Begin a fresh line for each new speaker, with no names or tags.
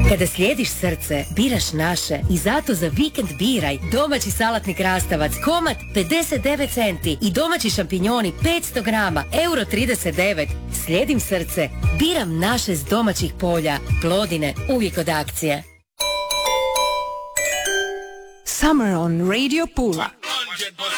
Kada slijediš srce, biraš naše i zato za vikend biraj domaći salatni krastavac, komad 59 centi i domaći šampinjoni 500 grama, €39. Slijedim srce, biram naše s domaćih polja. Plodine, uvijek od akcije.
Summer on Radio Pula.
100%